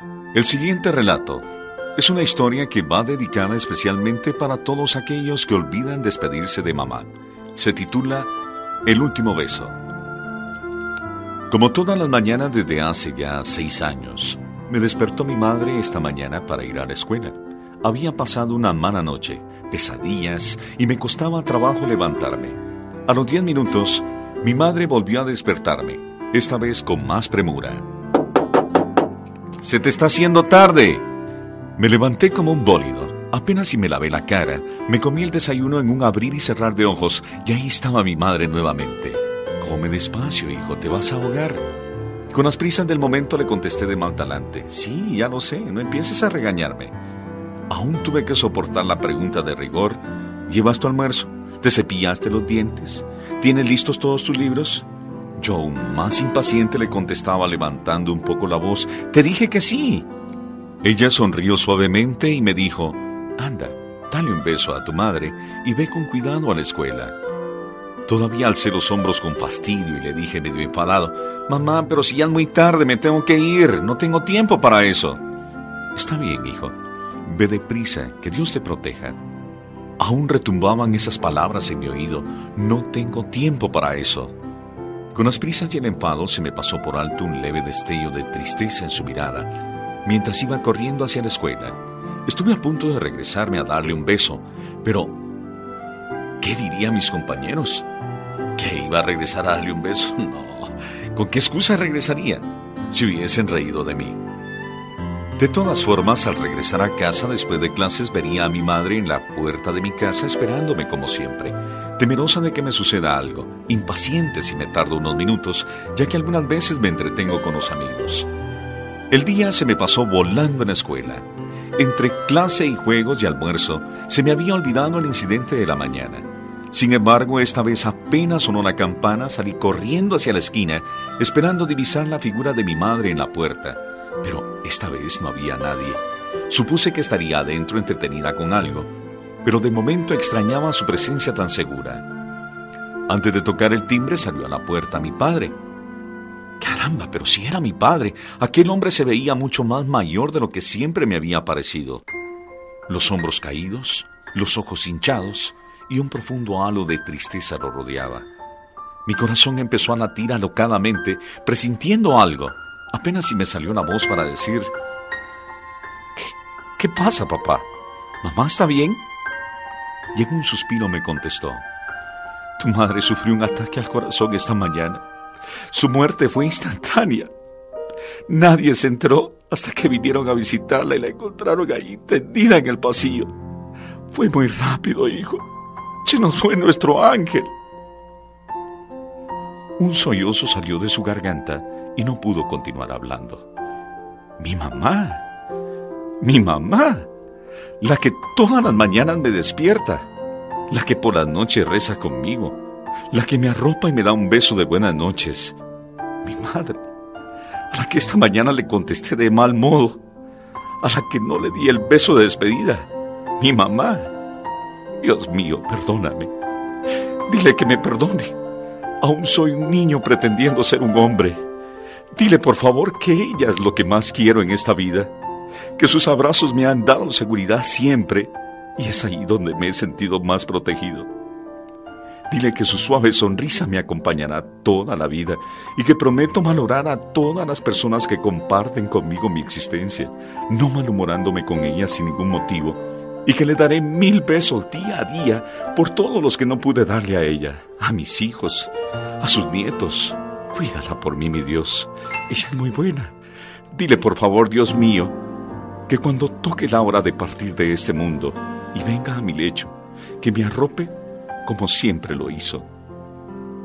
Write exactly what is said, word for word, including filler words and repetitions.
El siguiente relato es una historia que va dedicada especialmente para todos aquellos que olvidan despedirse de mamá. Se titula El último beso. Como todas las mañanas desde hace ya seis años, me despertó mi madre esta mañana para ir a la escuela. Había pasado una mala noche, pesadillas, y me costaba trabajo levantarme. A los diez minutos, mi madre volvió a despertarme, esta vez con más premura. ¡Se te está haciendo tarde! Me levanté como un bólido. Apenas si me lavé la cara, me comí el desayuno en un abrir y cerrar de ojos, y ahí estaba mi madre nuevamente. Come despacio, hijo, te vas a ahogar. Con las prisas del momento le contesté de mal talante. Sí, ya lo sé, no empieces a regañarme. Aún tuve que soportar la pregunta de rigor. ¿Llevas tu almuerzo? ¿Te cepillaste los dientes? ¿Tienes listos todos tus libros? Yo, aún más impaciente, le contestaba levantando un poco la voz. ¡Te dije que sí! Ella sonrió suavemente y me dijo, anda, dale un beso a tu madre y ve con cuidado a la escuela. Todavía alcé los hombros con fastidio y le dije medio enfadado, mamá, pero si ya es muy tarde, me tengo que ir, no tengo tiempo para eso. Está bien, hijo, ve deprisa, que Dios te proteja. Aún retumbaban esas palabras en mi oído, no tengo tiempo para eso. Con las prisas y el enfado se me pasó por alto un leve destello de tristeza en su mirada, mientras iba corriendo hacia la escuela. Estuve a punto de regresarme a darle un beso, pero ¿qué dirían mis compañeros? ¿Que iba a regresar a darle un beso? No. ¿Con qué excusa regresaría? Si hubiesen reído de mí. De todas formas, al regresar a casa después de clases, vería a mi madre en la puerta de mi casa esperándome como siempre, temerosa de que me suceda algo, impaciente si me tardo unos minutos, ya que algunas veces me entretengo con los amigos. El día se me pasó volando en la escuela. Entre clase y juegos y almuerzo, se me había olvidado el incidente de la mañana. Sin embargo, esta vez apenas sonó la campana, salí corriendo hacia la esquina, esperando divisar la figura de mi madre en la puerta. Pero esta vez no había nadie. Supuse que estaría adentro entretenida con algo, pero de momento extrañaba su presencia tan segura. Antes de tocar el timbre, salió a la puerta mi padre. Caramba, pero si era mi padre. Aquel hombre se veía mucho más mayor de lo que siempre me había parecido. Los hombros caídos, los ojos hinchados y un profundo halo de tristeza lo rodeaba. Mi corazón empezó a latir alocadamente, presintiendo algo. Apenas si me salió la voz para decir, ¿Qué, qué pasa, papá? ¿Mamá está bien? Y en un suspiro me contestó, tu madre sufrió un ataque al corazón esta mañana. Su muerte fue instantánea. Nadie se enteró hasta que vinieron a visitarla y la encontraron ahí, tendida en el pasillo. Fue muy rápido, hijo. Se nos fue nuestro ángel. Un sollozo salió de su garganta y no pudo continuar hablando. Mi mamá, mi mamá, la que todas las mañanas me despierta, la que por las noches reza conmigo, la que me arropa y me da un beso de buenas noches. Mi madre, a la que esta mañana le contesté de mal modo, a la que no le di el beso de despedida. Mi mamá. Dios mío, perdóname. Dile que me perdone. Aún soy un niño pretendiendo ser un hombre. Dile, por favor, que ella es lo que más quiero en esta vida, que sus abrazos me han dado seguridad siempre, y es ahí donde me he sentido más protegido. Dile que su suave sonrisa me acompañará toda la vida y que prometo valorar a todas las personas que comparten conmigo mi existencia, no malhumorándome con ellas sin ningún motivo, y que le daré mil besos día a día por todos los que no pude darle a ella, a mis hijos, a sus nietos. Cuídala por mí, mi Dios. Ella es muy buena. Dile, por favor, Dios mío, que cuando toque la hora de partir de este mundo y venga a mi lecho, que me arrope como siempre lo hizo,